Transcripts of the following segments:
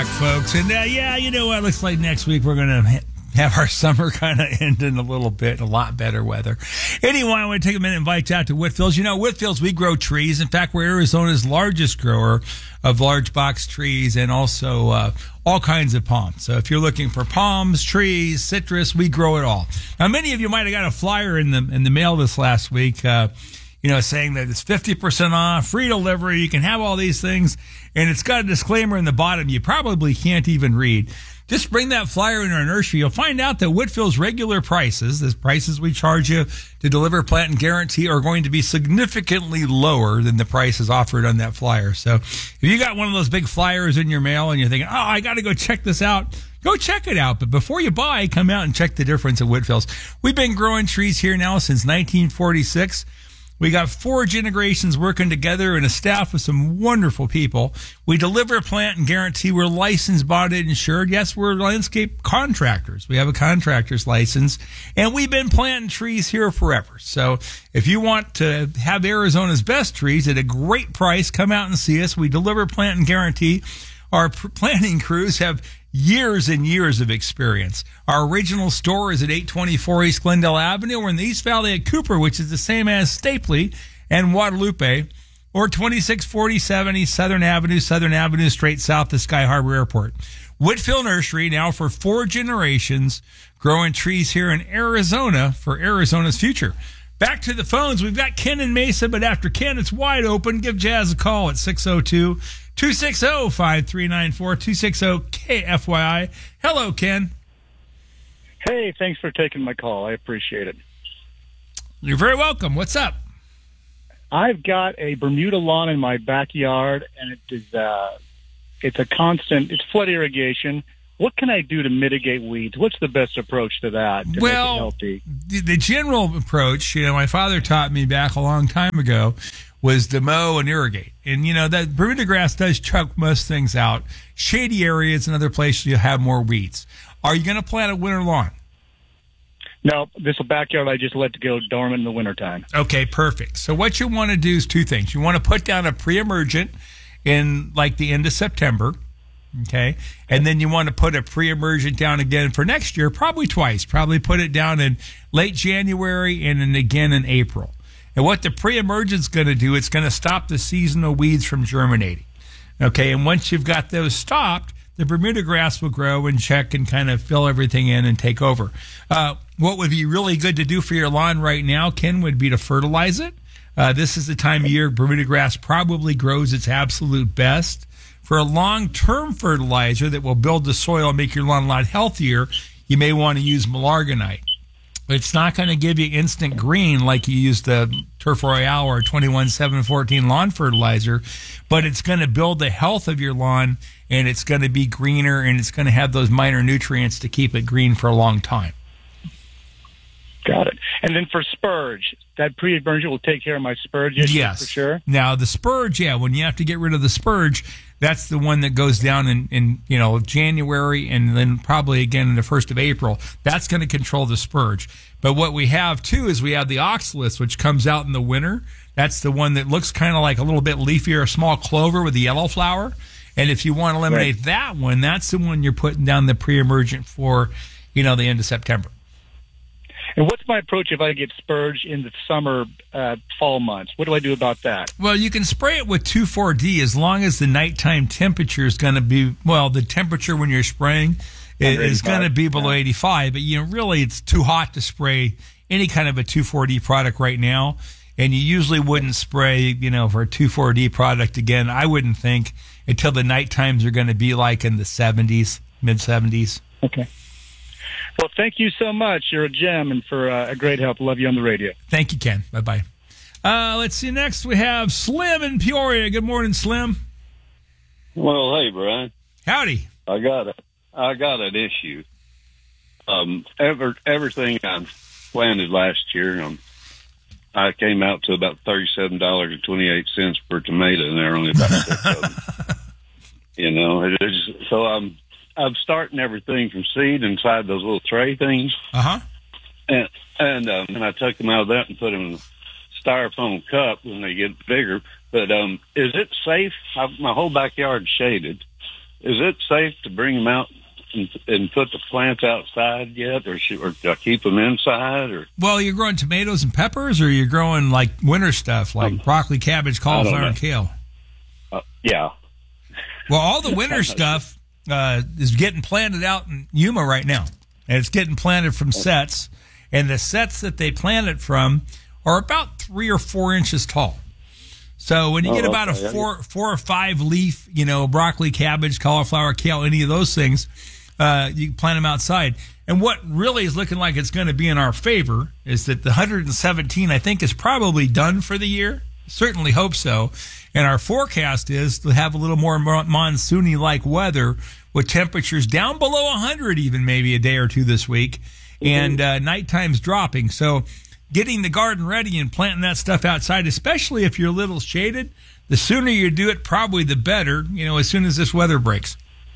back, folks. And you know what? Looks like next week we're going to have our summer kind of ending a little bit, a lot better weather. Anyway, I want to take a minute and invite you out to Whitfield's. You know, Whitfield's, we grow trees. In fact, we're Arizona's largest grower of large box trees and also all kinds of palms. So if you're looking for palms, trees, citrus, we grow it all. Now, many of you might have got a flyer in the mail this last week, saying that it's 50% off, free delivery, you can have all these things, and it's got a disclaimer in the bottom you probably can't even read. Just bring that flyer in our nursery. You'll find out that Whitfield's regular prices, the prices we charge you to deliver, plant, and guarantee, are going to be significantly lower than the prices offered on that flyer. So if you got one of those big flyers in your mail and you're thinking, I got to go check this out, go check it out. But before you buy, come out and check the difference at Whitfield's. We've been growing trees here now since 1946. We got 4 generations working together and a staff of some wonderful people. We deliver, plant, and guarantee. We're licensed, bonded, insured. Yes, we're landscape contractors. We have a contractor's license, and we've been planting trees here forever. So if you want to have Arizona's best trees at a great price, come out and see us. We deliver, plant, and guarantee. Our planting crews have years and years of experience. Our original store is at 824 East Glendale Avenue. We're in the East Valley at Cooper, which is the same as Stapley and Guadalupe, or 2647 East Southern Avenue, straight south of Sky Harbor Airport. Whitfield Nursery, now for 4 generations, growing trees here in Arizona for Arizona's future. Back to the phones. We've got Ken in Mesa, but after Ken, it's wide open. Give Jazz a call at 602-260-5394, 260-KFYI. Hello, Ken. Hey, thanks for taking my call. I appreciate it. You're very welcome. What's up? I've got a Bermuda lawn in my backyard, and it's a constant, it's flood irrigation. What can I do to mitigate weeds? What's the best approach to that to make it healthy? The general approach, my father taught me back a long time ago, was to mow and irrigate. And, that Bermuda grass does choke most things out. Shady areas and other places you'll have more weeds. Are you going to plant a winter lawn? No, this backyard I just let go dormant in the wintertime. Okay, perfect. So what you want to do is 2 things. You want to put down a pre-emergent in like the end of September. Okay. And then you want to put a pre-emergent down again for next year, probably twice. Probably put it down in late January and then again in April. And what the pre-emergent's going to do, it's going to stop the seasonal weeds from germinating. Okay. And once you've got those stopped, the Bermuda grass will grow and check and kind of fill everything in and take over. What would be really good to do for your lawn right now, Ken, would be to fertilize it. This is the time of year Bermuda grass probably grows its absolute best. For a long-term fertilizer that will build the soil and make your lawn a lot healthier, you may want to use Milorganite. It's not going to give you instant green like you use the Turf Royale or 21-7-14 lawn fertilizer, but it's going to build the health of your lawn, and it's going to be greener, and it's going to have those minor nutrients to keep it green for a long time. Got it. And then for spurge, that pre-emergent will take care of my spurge issue, yes, for sure? Now, the spurge, when you have to get rid of the spurge, that's the one that goes down in January and then probably again in the 1st of April. That's going to control the spurge. But what we have, too, is we have the oxalis, which comes out in the winter. That's the one that looks kind of like a little bit leafier, a small clover with a yellow flower. And if you want to eliminate that one, that's the one you're putting down the pre-emergent for, the end of September. And what's my approach if I get spurge in the summer, fall months? What do I do about that? Well, you can spray it with 2,4-D as long as the nighttime temperature is going to be, the temperature when you're spraying is going to be below 85. But, really, it's too hot to spray any kind of a 2,4-D product right now. And you usually wouldn't spray, for a 2,4-D product again, I wouldn't think, until the night times are going to be like in the 70s, mid-70s. Okay. Well, thank you so much. You're a gem and for a great help. Love you on the radio. Thank you, Ken. Bye-bye. Let's see. Next, we have Slim in Peoria. Good morning, Slim. Well, hey, Brian. Howdy. I got an issue. Everything I planted last year, I came out to about $37.28 per tomato, and there are only about 6 of them. So I'm starting everything from seed inside those little tray things. Uh-huh. And I took them out of that and put them in a styrofoam cup when they get bigger. But is it safe? My whole backyard's shaded. is it safe to bring them out and put the plants outside yet, or keep them inside? Or well, you're growing tomatoes and peppers, or you're growing like winter stuff like broccoli, cabbage, cauliflower, and kale. Yeah. Well, all the winter stuff is getting planted out in Yuma right now, and it's getting planted from sets, and the sets that they plant it from are about 3 or 4 inches tall. So when you get about a 4 or 5 leaf, broccoli, cabbage, cauliflower, kale, any of those things, you can plant them outside. And what really is looking like it's going to be in our favor is that the 117, I think, is probably done for the year. Certainly hope so. And our forecast is to have a little more monsoony like weather with temperatures down below 100 even maybe a day or two this week, and nighttime's dropping. So getting the garden ready and planting that stuff outside, especially if you're a little shaded, the sooner you do it, probably the better, as soon as this weather breaks.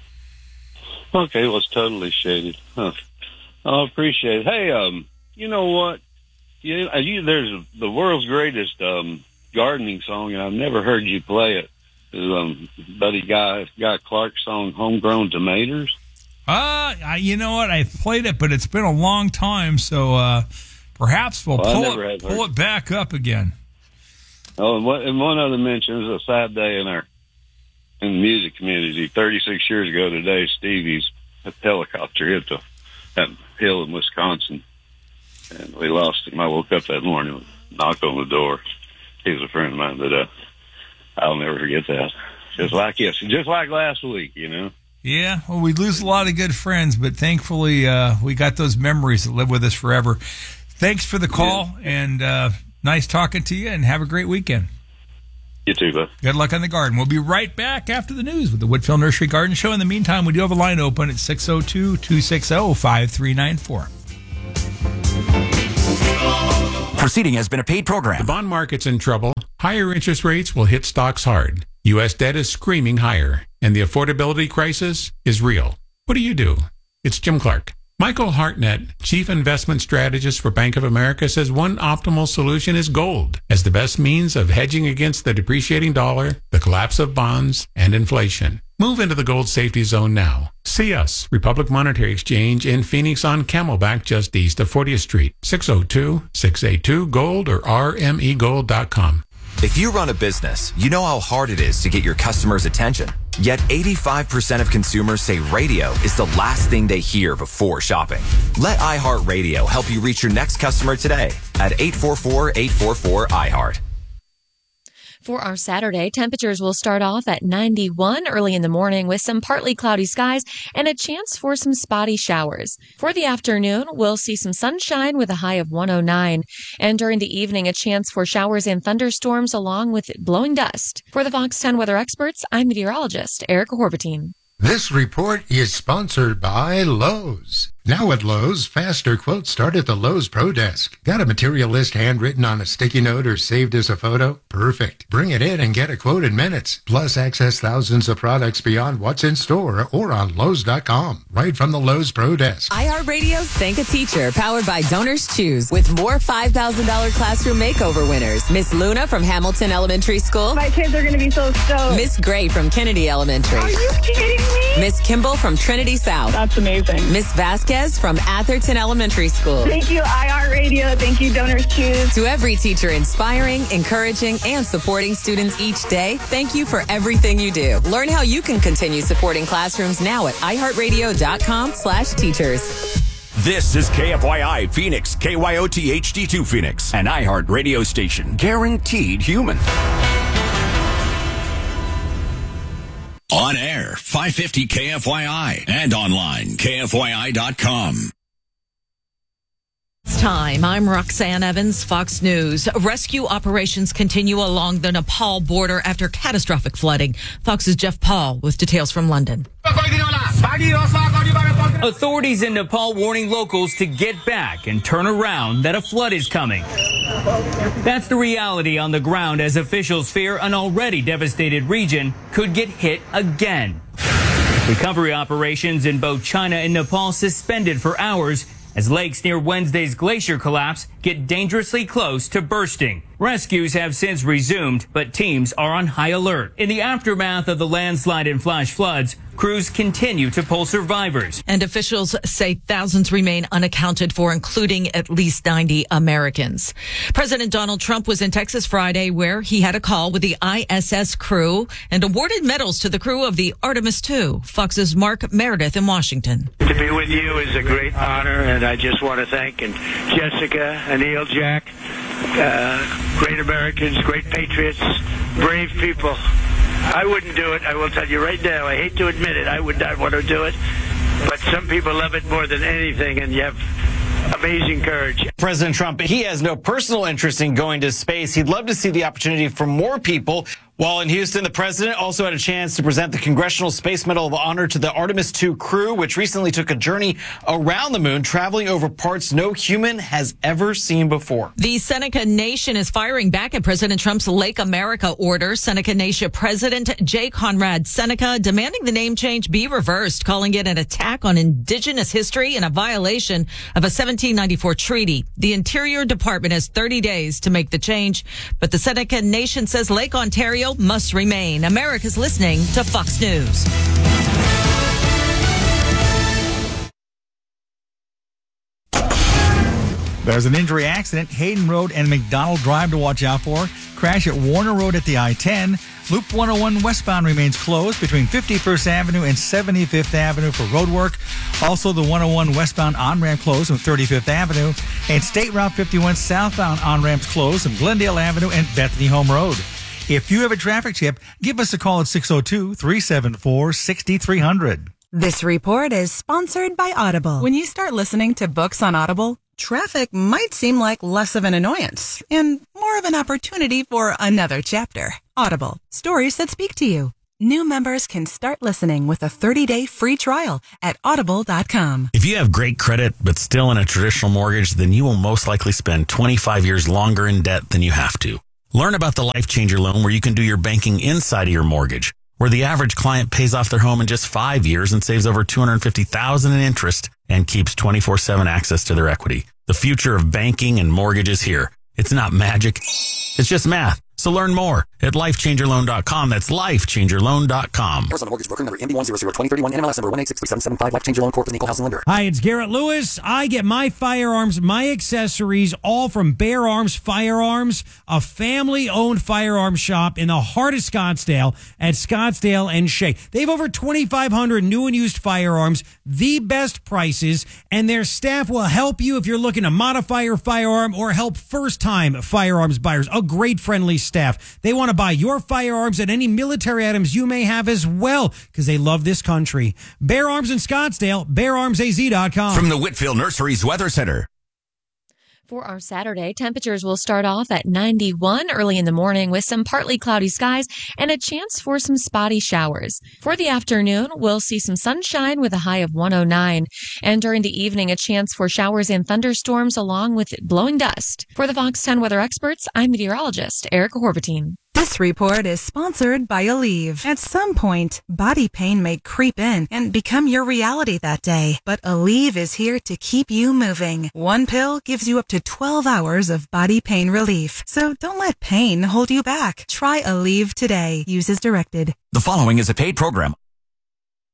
Okay, well, it's totally shaded. Huh. I appreciate it. Hey, you know what? There's the world's greatest gardening song, and I've never heard you play it. Buddy Guy Clark's song, Homegrown Tomatoes. You know what? I've played it, but it's been a long time, so perhaps we'll pull it back up again. Oh, and one other mention, it was a sad day in the music community. 36 years ago today, Stevie's helicopter hit that hill in Wisconsin, and we lost him. I woke up that morning with a knock on the door. He was a friend of mine, but I'll never forget that. Just like last week, Yeah, well, we lose a lot of good friends, but thankfully we got those memories that live with us forever. Thanks for the call, and nice talking to you, and have a great weekend. You too, bud. Good luck on the garden. We'll be right back after the news with the Whitfield Nursery Garden Show. In the meantime, we do have a line open at 602-260-5394. Proceeding has been a paid program. The bond market's in trouble. Higher interest rates will hit stocks hard. U.S. debt is screaming higher, and the affordability crisis is real. What do you do? It's Jim Clark. Michael Hartnett, Chief Investment Strategist for Bank of America, says one optimal solution is gold as the best means of hedging against the depreciating dollar, the collapse of bonds, and inflation. Move into the gold safety zone now. See us, Republic Monetary Exchange in Phoenix on Camelback just east of 40th Street, 602-682-GOLD or rmegold.com. If you run a business, you know how hard it is to get your customers' attention. Yet 85% of consumers say radio is the last thing they hear before shopping. Let iHeartRadio help you reach your next customer today at 844-844-iHeart. For our Saturday, temperatures will start off at 91 early in the morning with some partly cloudy skies and a chance for some spotty showers. For the afternoon, we'll see some sunshine with a high of 109. And during the evening, a chance for showers and thunderstorms along with blowing dust. For the Fox 10 weather experts, I'm meteorologist Erica Horvatine. This report is sponsored by Lowe's. Now at Lowe's, faster quotes start at the Lowe's Pro Desk. Got a material list handwritten on a sticky note or saved as a photo? Perfect. Bring it in and get a quote in minutes. Plus, access thousands of products beyond what's in store or on Lowe's.com. Right from the Lowe's Pro Desk. iHeartRadio's Thank a Teacher, powered by Donors Choose, with more $5,000 classroom makeover winners. Miss Luna from Hamilton Elementary School. My kids are going to be so stoked. Miss Gray from Kennedy Elementary. Are you kidding me? Miss Kimball from Trinity South. That's amazing. Miss Vasquez from Atherton Elementary School. Thank you, iHeartRadio. Thank you, Donors Choose. To every teacher inspiring, encouraging, and supporting students each day, thank you for everything you do. Learn how you can continue supporting classrooms now at iHeartRadio.com/teachers. This is KFYI Phoenix, KYOT HD2 Phoenix, an iHeart radio station, guaranteed human. On air, 550 KFYI, and online, KFYI.com. It's time. I'm Roxanne Evans, Fox News. Rescue operations continue along the Nepal border after catastrophic flooding. Fox's Jeff Paul with details from London. Authorities in Nepal warning locals to get back and turn around, that a flood is coming. That's the reality on the ground as officials fear an already devastated region could get hit again. Recovery operations in both China and Nepal suspended for hours as lakes near Wednesday's glacier collapse get dangerously close to bursting. Rescues have since resumed, but teams are on high alert. In the aftermath of the landslide and flash floods, crews continue to pull survivors. And officials say thousands remain unaccounted for, including at least 90 Americans. President Donald Trump was in Texas Friday, where he had a call with the ISS crew and awarded medals to the crew of the Artemis II. Fox's Mark Meredith in Washington. To be with you is a great honor, and I just want to thank Jessica, Anil, Jack, great Americans, great patriots, brave people. I wouldn't do it. I will tell you right now. I hate to admit it. I would not want to do it. But some people love it more than anything, and you have amazing courage. President Trump, he has no personal interest in going to space. He'd love to see the opportunity for more people. While in Houston, the president also had a chance to present the Congressional Space Medal of Honor to the Artemis II crew, which recently took a journey around the moon, traveling over parts no human has ever seen before. The Seneca Nation is firing back at President Trump's Lake America order. Seneca Nation President J. Conrad Seneca demanding the name change be reversed, calling it an attack on indigenous history and a violation of a 1794 treaty. The Interior Department has 30 days to make the change, but the Seneca Nation says Lake Ontario must remain. America's listening to Fox News. There's an injury accident, Hayden Road and McDonald Drive to watch out for. Crash at Warner Road at the I-10. Loop 101 westbound remains closed between 51st Avenue and 75th Avenue for road work. Also, the 101 westbound on-ramp closed on 35th Avenue. And State Route 51 southbound on-ramps closed on Glendale Avenue and Bethany Home Road. If you have a traffic tip, give us a call at 602-374-6300. This report is sponsored by Audible. When you start listening to books on Audible, traffic might seem like less of an annoyance and more of an opportunity for another chapter. Audible, stories that speak to you. New members can start listening with a 30-day free trial at audible.com. If you have great credit but still in a traditional mortgage, then you will most likely spend 25 years longer in debt than you have to. Learn about the Life Changer loan where you can do your banking inside of your mortgage, where the average client pays off their home in just 5 years and saves over $250,000 in interest and keeps 24/7 access to their equity. The future of banking and mortgage is here. It's not magic. It's just math. So learn more at lifechangerloan.com. That's lifechangerloan.com. Person on the mortgage broker number MD1002031 NMLS number 1863775 Life Changer Loan Corp. An equal housing lender. Hi, it's Garrett Lewis. I get my firearms, my accessories, all from Bear Arms Firearms, a family-owned firearms shop in the heart of Scottsdale at Scottsdale and Shea. They have over 2,500 new and used firearms, the best prices, and their staff will help you if you're looking to modify your firearm or help first-time firearms buyers. A great, friendly staff. They want to buy your firearms and any military items you may have as well because they love this country. Bear Arms in Scottsdale, beararmsaz.com. From the Whitfield Nurseries Weather Center. For our Saturday, temperatures will start off at 91 early in the morning with some partly cloudy skies and a chance for some spotty showers. For the afternoon, we'll see some sunshine with a high of 109. And during the evening, a chance for showers and thunderstorms along with blowing dust. For the Fox 10 weather experts, I'm meteorologist Erica Horvatine. This report is sponsored by Aleve. At some point, body pain may creep in and become your reality that day. But Aleve is here to keep you moving. One pill gives you up to 12 hours of body pain relief. So don't let pain hold you back. Try Aleve today. Use as directed. The following is a paid program.